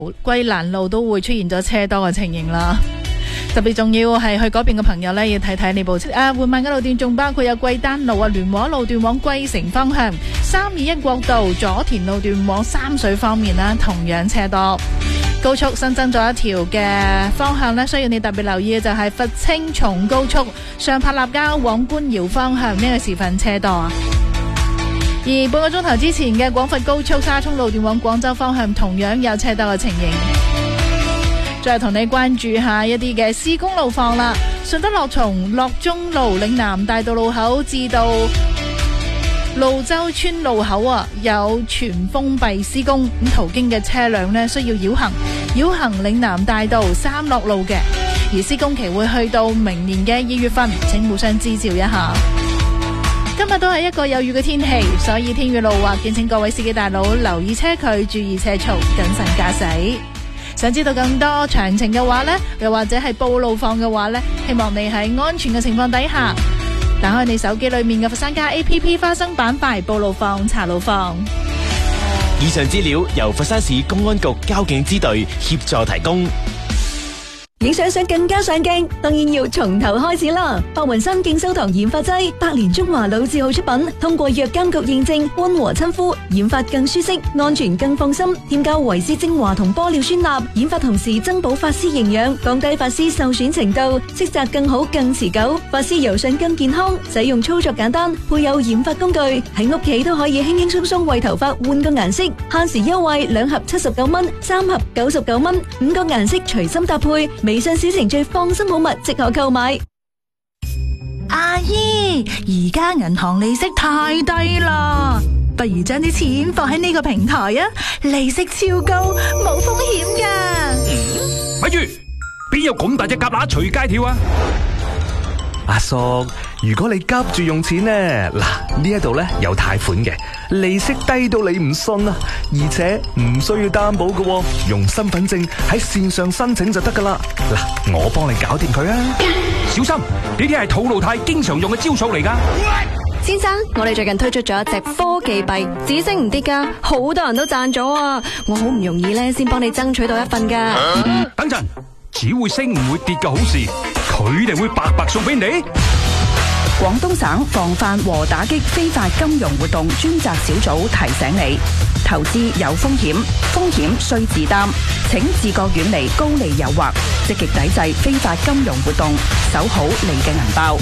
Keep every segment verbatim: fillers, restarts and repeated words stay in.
桂蘭路都會出現咗車多嘅情形啦。特別重要係去嗰邊嘅朋友呢，要睇睇呢部車啊，緩慢嘅路段仲包括有桂丹路啊、聯和路段往桂城方向、三二一國道佐田路段往三水方面啦，同樣車多。高速新增咗一條嘅方向呢，需要你特別留意嘅就係佛青松高速上柏立交往官窯方向，呢個時分車多啊。而半個鐘頭之前嘅廣佛高速沙涌路段往廣州方向同樣有車多嘅情形。再同你關注下一啲嘅施工路況啦。順德樂從樂中路嶺南大道路口至到路洲村路口啊，有全封閉施工，咁途經嘅車輛呢需要繞行繞行嶺南大道三樂路嘅，而施工期會去到明年嘅二月份，請互相指照一下。今日都係一個有雨嘅天氣，所以天雨路滑，敬請各位司機大佬留意車距，注意車速，謹慎駕駛。想知道更多詳情嘅話呢，又或者係報路況嘅話呢，希望你喺安全嘅情況底下，打開你手機裏面嘅佛山家 A P P 花生板塊報路況查路況。 以上資料由佛山市公安局交警支隊協助提供。 影相想更加上鏡，當然要從頭開始啦！白雲山敬修堂染髮劑，百年中華老字號出品，通過藥監局認證，溫和親膚，染髮更舒適，安全更放心。添加維 C 精華同玻尿酸鈉，染髮同時增補髮絲營養，降低髮絲受損程度，色澤更好更持久，髮絲柔順更健康。使用操作簡單，配有染髮工具，喺屋企都可以輕輕鬆鬆為頭髮換個顏色。限時優惠，兩盒七十九蚊，三盒九十九蚊，五個顏色隨心搭配。微信小程序放心好物即可購買。 阿姨，而家銀行利息太低啦，不如將啲錢放喺呢個平台啊，利息超高，冇風險噶。 咪住，邊有咁大隻蛤乸隨街跳啊？ 阿叔，如果你急住用錢呢，嗱，呢一度呢有貸款嘅，利息低到你唔信啊，而且唔需要擔保嘅，用身份證喺線上申請就得噶啦。嗱，我幫你搞掂佢啊！ 小心，呢啲係套路太經常用嘅招數嚟噶。 先生，我哋最近推出咗一隻科技幣，只升唔跌噶，好多人都賺咗啊！我好唔容易咧，先幫你爭取到一份噶。 嗯、等陣，只會升唔會跌嘅好事，佢哋會白白送俾你。 廣東省防範和打擊非法金融活動專責小組提醒你，投資有風險，風險需自擔，請自覺遠離高利誘惑，積極抵制非法金融活動，守好你嘅銀包。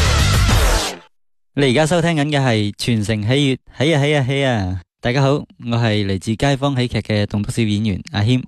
你而家收聽緊嘅係全城喜悅，喜啊喜啊喜啊！大家好，我係嚟自街坊喜劇嘅棟篤笑演員阿謙。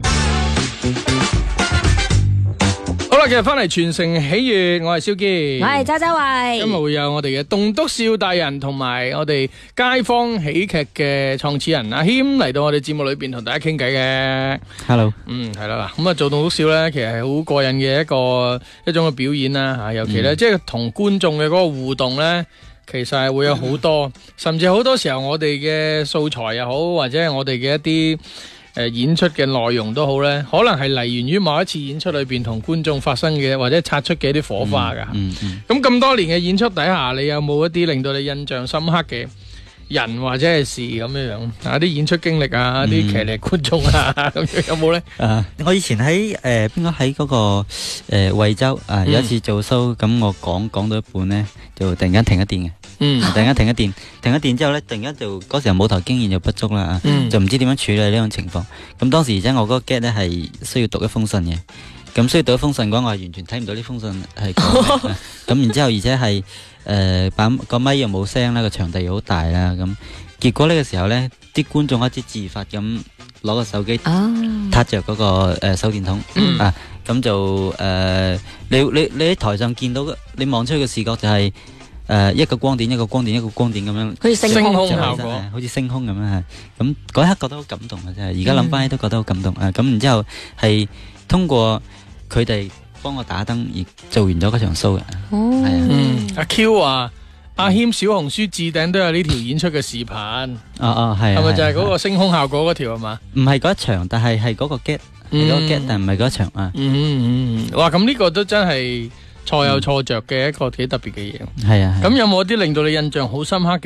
好啦，今日翻嚟全城喜悅，我係蕭堅， 我係周周慧。 今日會有我哋嘅棟篤笑大人同埋我哋街坊喜劇嘅創始人阿謙嚟到我哋節目裏邊同大家傾偈嘅。 Hello， 嗯，係啦，咁啊做棟篤笑咧，其實係好過癮嘅一個一種嘅表演啦吓，尤其咧、嗯、即係同觀眾嘅嗰個互動咧，其實係會有好多，嗯、甚至好多時候我哋嘅素材又好，或者係我哋嘅一啲。誒，演出嘅內容都好咧，可能係嚟源於某一次演出裏邊同觀眾發生嘅或者擦出嘅一啲火花噶。 嗯嗯。 咁咁多年嘅演出底下，你有冇一啲令到你印象深刻嘅人或者係事咁樣樣啊？啲演出經歷啊，啲騎呢觀眾啊，咁樣有冇咧？ 啊，我以前喺誒邊個喺嗰個誒惠州啊，有一次做 show，咁我講講到一半咧，就突然間停一電嘅。嗯，突然間停一電，停一電之後咧，突然間就嗰時候舞台經驗就不足啦，嗯、就唔知點樣處理呢種情況。咁當時而且我嗰個 get 咧係需要讀一封信嘅，咁需要讀一封信嘅話，我係完全睇唔到呢封信係講咩。咁然之後而且係誒把個咪又冇聲啦，個場地又好大啦，咁結果呢個時候咧，啲觀眾開始自發咁攞個手機撻着嗰個誒手電筒、嗯、啊，咁就誒、呃、你你你喺台上見到你望出去嘅視覺就係、是。誒、呃，一個光點，一個光點，一個光點咁樣， 好似星空效果，好似星空咁樣係。咁嗰一刻覺得好感動啊！真係，而家諗翻起都覺得好感動啊！咁然之後係通過佢哋幫我打燈而做完咗嗰場 show 嘅。哦，係啊。嗯，阿 Q 啊，阿謙小紅書置頂都有呢條演出嘅視頻。哦哦，係。係咪就係嗰個星空效果嗰條係嘛？唔係嗰一場，但係係嗰個 get，係嗰個 get，但唔係嗰一場啊。嗯嗯嗯，哇！咁呢個都真係。錯有錯着嘅一個幾特別嘅嘢，係啊。咁有冇啲令到你印象好深刻嘅？